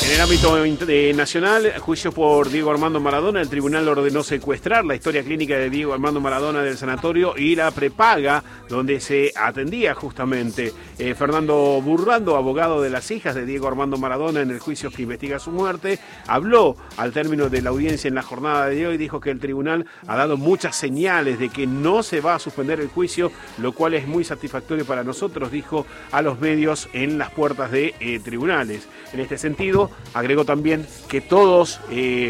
En el ámbito nacional, juicio por Diego Armando Maradona, el tribunal ordenó secuestrar la historia clínica de Diego Armando Maradona del sanatorio y la prepaga donde se atendía justamente. Fernando Burlando, abogado de las hijas de Diego Armando Maradona en el juicio que investiga su muerte, habló al término de la audiencia en la jornada de hoy, dijo que el tribunal ha dado muchas señales de que no se va a suspender el juicio, lo cual es muy satisfactorio para nosotros, dijo a los medios en las puertas de tribunales. En este sentido, agregó también que todos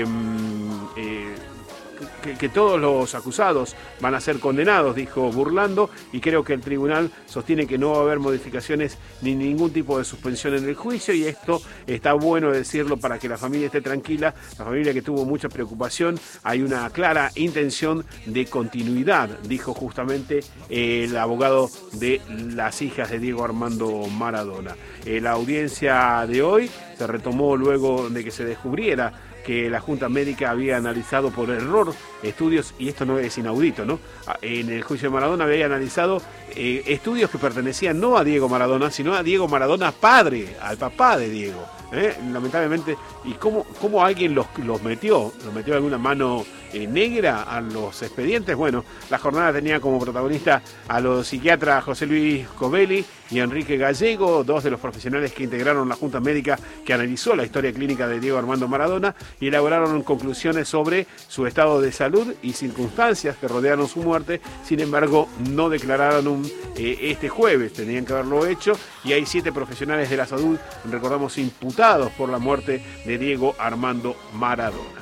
los acusados van a ser condenados, dijo Burlando, y creo que el tribunal sostiene que no va a haber modificaciones ni ningún tipo de suspensión en el juicio, y esto está bueno decirlo para que la familia esté tranquila, la familia que tuvo mucha preocupación. Hay una clara intención de continuidad, dijo justamente el abogado de las hijas de Diego Armando Maradona. La audiencia de hoy se retomó luego de que se descubriera que la Junta Médica había analizado por error estudios, y esto no es inaudito, ¿no? En el juicio de Maradona había analizado estudios que pertenecían no a Diego Maradona, sino a Diego Maradona padre, al papá de Diego. Lamentablemente, y cómo alguien los metió alguna mano negra a los expedientes. Bueno, la jornada tenía como protagonista a los psiquiatras José Luis Covelli y Enrique Gallego, dos de los profesionales que integraron la Junta Médica que analizó la historia clínica de Diego Armando Maradona y elaboraron conclusiones sobre su estado de salud y circunstancias que rodearon su muerte. Sin embargo, no declararon este jueves, tenían que haberlo hecho, y hay 7 profesionales de la salud, recordamos, imputados por la muerte de Diego Armando Maradona.